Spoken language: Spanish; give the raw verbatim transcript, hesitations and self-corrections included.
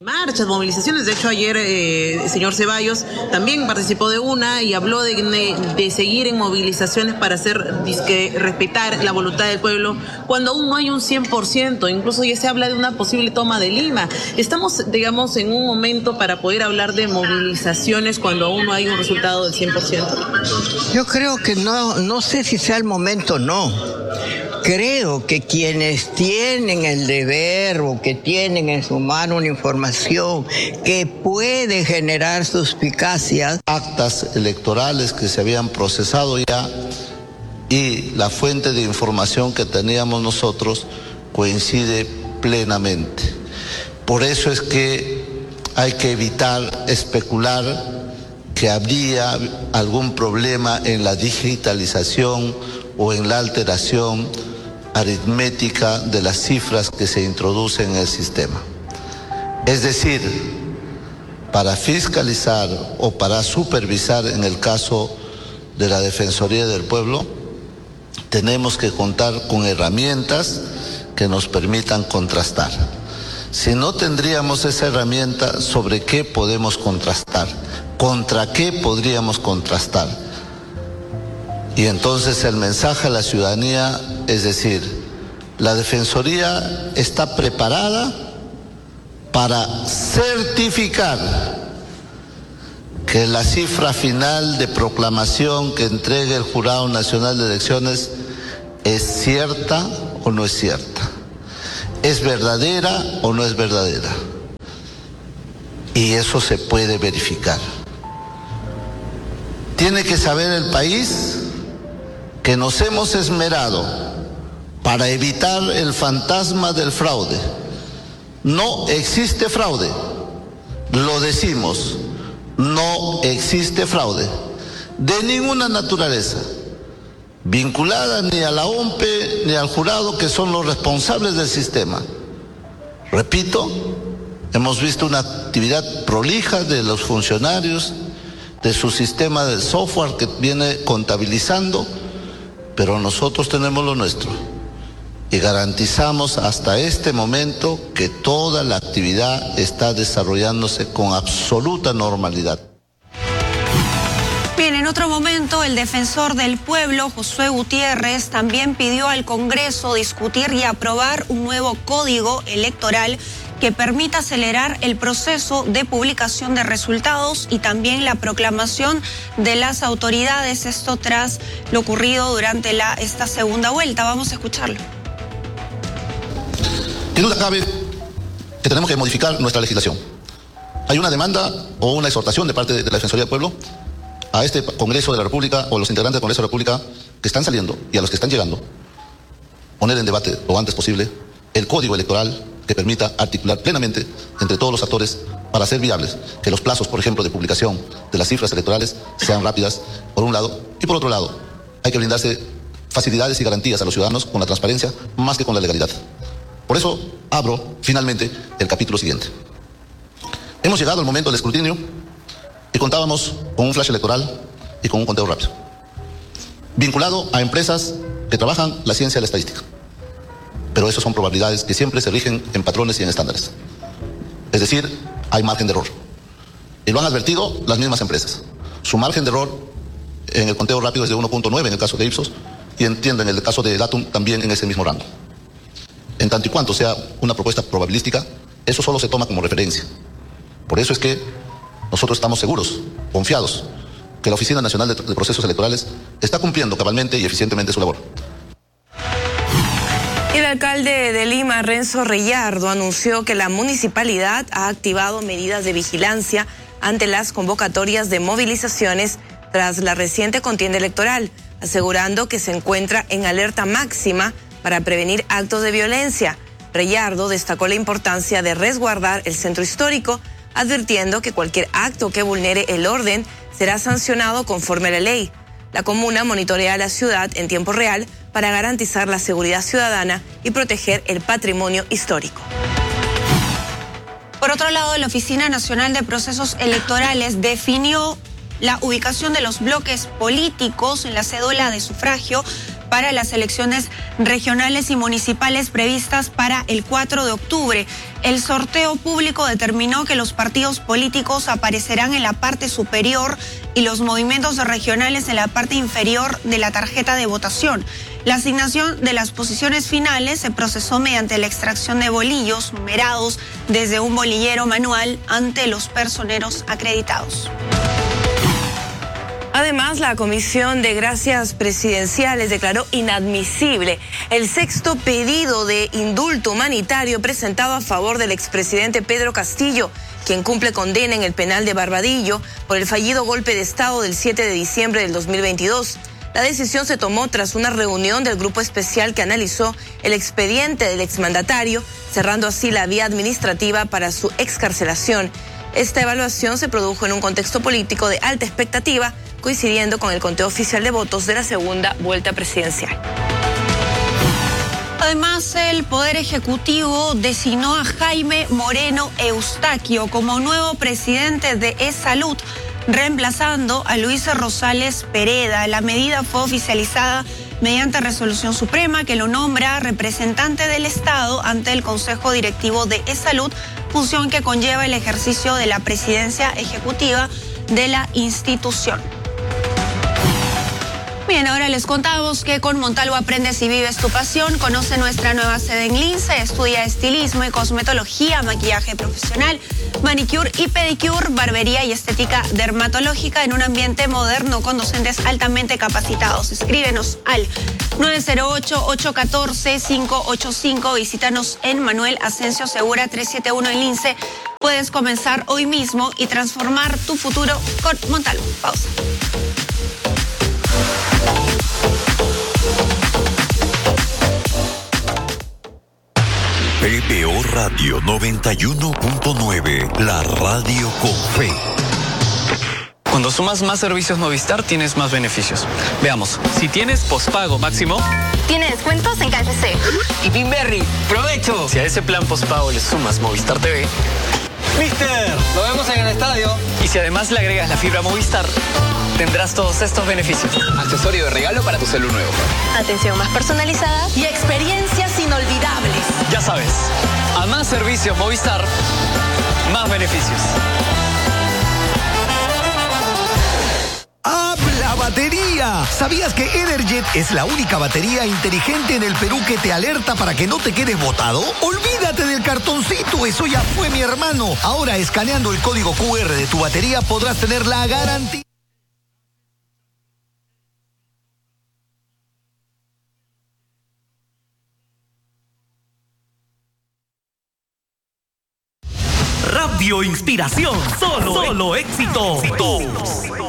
marchas, movilizaciones. De hecho, ayer eh, el señor Ceballos también participó de una y habló de, de, de seguir en movilizaciones para hacer, disque, respetar la voluntad del pueblo, cuando aún no hay un cien por ciento. Incluso ya se habla de una posible toma de Lima. Estamos, digamos, en un momento para poder hablar de movilizaciones cuando aún no hay un resultado del cien por ciento. Yo creo que no, no sé si sea el momento o no. Creo que quienes tienen el deber o que tienen en su mano una información que puede generar suspicacias. Actas electorales que se habían procesado ya y la fuente de información que teníamos nosotros coincide plenamente. Por eso es que hay que evitar especular que habría algún problema en la digitalización o en la alteración aritmética de las cifras que se introducen en el sistema. Es decir, para fiscalizar o para supervisar en el caso de la Defensoría del Pueblo, tenemos que contar con herramientas que nos permitan contrastar. Si no tendríamos esa herramienta, ¿sobre qué podemos contrastar? ¿Contra qué podríamos contrastar? Y entonces el mensaje a la ciudadanía es decir, la Defensoría está preparada para certificar que la cifra final de proclamación que entregue el Jurado Nacional de Elecciones es cierta o no es cierta, es verdadera o no es verdadera. Y eso se puede verificar. Tiene que saber el país que nos hemos esmerado para evitar el fantasma del fraude. No existe fraude, lo decimos, no existe fraude de ninguna naturaleza, vinculada ni a la O M P E ni al jurado, que son los responsables del sistema. Repito, hemos visto una actividad prolija de los funcionarios, de su sistema de software que viene contabilizando, pero nosotros tenemos lo nuestro y garantizamos hasta este momento que toda la actividad está desarrollándose con absoluta normalidad. Bien, en otro momento, el defensor del pueblo, Josué Gutiérrez, también pidió al Congreso discutir y aprobar un nuevo código electoral que permita acelerar el proceso de publicación de resultados y también la proclamación de las autoridades. Esto tras lo ocurrido durante la, esta segunda vuelta. Vamos a escucharlo. Sin duda cabe que tenemos que modificar nuestra legislación. Hay una demanda o una exhortación de parte de la Defensoría del Pueblo a este Congreso de la República o los integrantes del Congreso de la República que están saliendo y a los que están llegando, poner en debate lo antes posible el código electoral que permita articular plenamente entre todos los actores para hacer viables que los plazos, por ejemplo, de publicación de las cifras electorales sean rápidas, por un lado, y por otro lado, hay que brindarse facilidades y garantías a los ciudadanos con la transparencia más que con la legalidad. Por eso abro finalmente el capítulo siguiente. Hemos llegado al momento del escrutinio y contábamos con un flash electoral y con un conteo rápido, vinculado a empresas que trabajan la ciencia de la estadística. Pero eso son probabilidades que siempre se rigen en patrones y en estándares. Es decir, hay margen de error. Y lo han advertido las mismas empresas. Su margen de error en el conteo rápido es de uno punto nueve en el caso de Ipsos y entiendo en el caso de Datum también en ese mismo rango. En tanto y cuanto sea una propuesta probabilística, eso solo se toma como referencia. Por eso es que nosotros estamos seguros, confiados, que la Oficina Nacional de, de Procesos Electorales está cumpliendo cabalmente y eficientemente su labor. El alcalde de Lima, Renzo Reyardo, anunció que la municipalidad ha activado medidas de vigilancia ante las convocatorias de movilizaciones tras la reciente contienda electoral, asegurando que se encuentra en alerta máxima para prevenir actos de violencia. Reyardo destacó la importancia de resguardar el centro histórico, advirtiendo que cualquier acto que vulnere el orden será sancionado conforme a la ley. La comuna monitorea la ciudad en tiempo real para garantizar la seguridad ciudadana y proteger el patrimonio histórico. Por otro lado, la Oficina Nacional de Procesos Electorales definió la ubicación de los bloques políticos en la cédula de sufragio para las elecciones regionales y municipales previstas para el cuatro de octubre. El sorteo público determinó que los partidos políticos aparecerán en la parte superior y los movimientos regionales en la parte inferior de la tarjeta de votación. La asignación de las posiciones finales se procesó mediante la extracción de bolillos numerados desde un bolillero manual ante los personeros acreditados. Además, la Comisión de Gracias Presidenciales declaró inadmisible el sexto pedido de indulto humanitario presentado a favor del expresidente Pedro Castillo, quien cumple condena en el penal de Barbadillo por el fallido golpe de Estado del siete de diciembre del dos mil veintidós. La decisión se tomó tras una reunión del grupo especial que analizó el expediente del exmandatario, cerrando así la vía administrativa para su excarcelación. Esta evaluación se produjo en un contexto político de alta expectativa, coincidiendo con el conteo oficial de votos de la segunda vuelta presidencial. Además, el Poder Ejecutivo designó a Jaime Moreno Eustaquio como nuevo presidente de E-Salud, reemplazando a Luis Rosales Pereda. La medida fue oficializada mediante resolución suprema que lo nombra representante del Estado ante el Consejo Directivo de E-Salud, función que conlleva el ejercicio de la presidencia ejecutiva de la institución. Bien, ahora les contamos que con Montalvo aprendes y vives tu pasión. Conoce nuestra nueva sede en Lince, estudia estilismo y cosmetología, maquillaje profesional, manicure y pedicure, barbería y estética dermatológica en un ambiente moderno con docentes altamente capacitados. Escríbenos al nueve cero ocho, ocho uno cuatro, cinco ocho cinco. Visítanos en Manuel Asensio Segura trescientos setenta y uno en Lince. Puedes comenzar hoy mismo y transformar tu futuro con Montalvo. Pausa. P B O Radio noventa y uno punto nueve, la radio con fe. Cuando sumas más servicios Movistar, tienes más beneficios. Veamos, si tienes pospago máximo, tiene descuentos en K F C. Y Pinberry, ¡provecho! Si a ese plan pospago le sumas Movistar T V, ¡Mister! Lo vemos en el estadio. Y si además le agregas la fibra Movistar, tendrás todos estos beneficios. Accesorio de regalo para tu celu nuevo. Atención más personalizada y experiencias inolvidables. Ya sabes, a más servicios Movistar, más beneficios. ¡Habla batería! ¿Sabías que Energet es la única batería inteligente en el Perú que te alerta para que no te quedes botado? Olvídate del cartoncito, eso ya fue, mi hermano. Ahora, escaneando el código Q R de tu batería podrás tener la garantía. Radio Inspiración, solo, solo éxitos. éxitos.